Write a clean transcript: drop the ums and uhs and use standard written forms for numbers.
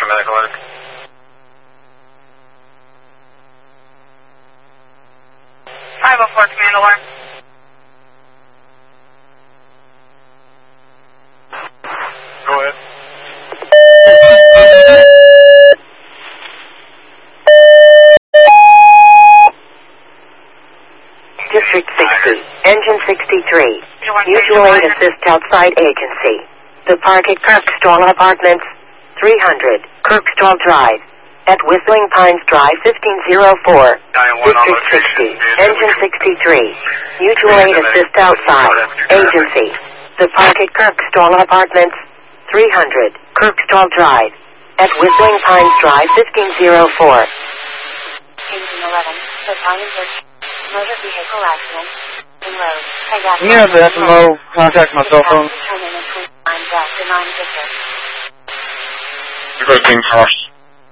for medical work. Command alarm. Go ahead. District 60, Engine 63. Mutual aid assist outside agency. The park at Kirkstall Apartments, 300, Kirkstall Drive. At Whistling Pines Drive, 1504. District 60, Engine 63. Mutual aid assist outside agency. The park at Kirkstall Apartments, 300, Kirkstall Drive. At Whistling Pines Drive, 1504. Engine 11, the Pine Bridge. Motor vehicle accident. In road. Can you have the SMO contact my cell phone? Requesting cross